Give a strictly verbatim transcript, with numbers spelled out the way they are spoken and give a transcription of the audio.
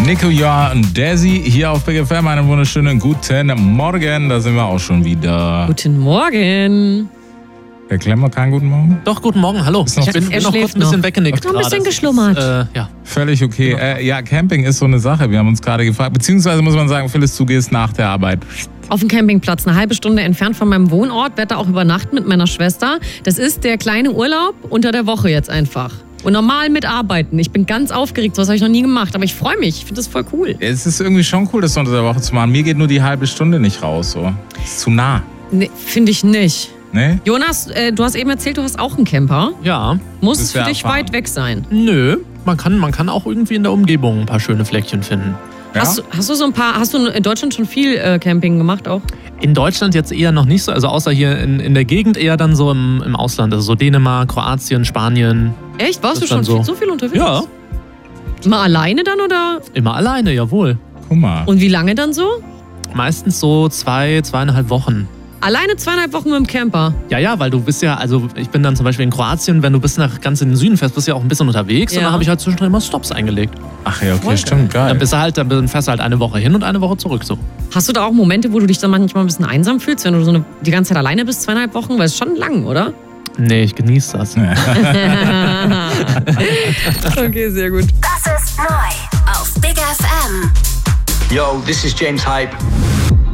Nico, ja und Desi hier auf Big F M. Einen wunderschönen guten Morgen. Da sind wir auch schon wieder. Guten Morgen. Herr Klemmer, keinen guten Morgen? Doch, guten Morgen, hallo. Ist noch- Ich bin, Er bin noch kurz schläft ein bisschen noch. weggenickt. Noch ein gerade. bisschen Das geschlummert. Ist, äh, ja. Völlig okay. Äh, ja, Camping ist so eine Sache. Wir haben uns gerade gefragt, beziehungsweise muss man sagen, Phyllis, du gehst nach der Arbeit. Auf dem Campingplatz, eine halbe Stunde entfernt von meinem Wohnort, werde da auch übernachten mit meiner Schwester. Das ist der kleine Urlaub unter der Woche jetzt einfach. Und normal mitarbeiten. Ich bin ganz aufgeregt, sowas habe ich noch nie gemacht, aber ich freue mich, ich finde das voll cool. Es ist irgendwie schon cool, das unter der Woche zu machen. Mir geht nur die halbe Stunde nicht raus. So. Ist zu nah. Nee, finde ich nicht. Ne? Jonas, äh, du hast eben erzählt, du hast auch einen Camper. ja, Muss Das es ist für ja dich erfahren. weit weg sein? nö. Man kann, man kann auch irgendwie in der Umgebung ein paar schöne Fleckchen finden. Ja? Hast, du- hast du so ein paar, hast du in Deutschland schon viel äh, Camping gemacht auch? In Deutschland jetzt eher noch nicht so, also außer hier in, in der Gegend eher dann so im, im Ausland. Also so Dänemark, Kroatien, Spanien. Echt? Warst Das du schon dann so. viel, so viel unterwegs? Ja, Mal alleine dann oder? immer alleine, jawohl. Guck mal. Und wie lange dann so? Meistens so zwei, zweieinhalb Wochen. Alleine zweieinhalb Wochen mit dem Camper. Ja, ja, weil du bist ja, also ich bin dann zum Beispiel in Kroatien, wenn du bis nach ganz in den Süden fährst, bist du ja auch ein bisschen unterwegs. Ja. Und dann habe ich halt zwischendrin immer Stops eingelegt. Ach ja, okay, Voll stimmt, geil. Dann bist du halt, dann fährst du halt eine Woche hin und eine Woche zurück so. Hast du da auch Momente, wo du dich dann manchmal ein bisschen einsam fühlst, wenn du so eine, die ganze Zeit alleine bist, zweieinhalb Wochen? Weil es ist schon lang, oder? Nee, ich genieße das. Okay, sehr gut. Das ist neu auf Big F M. Yo, this is James Hype.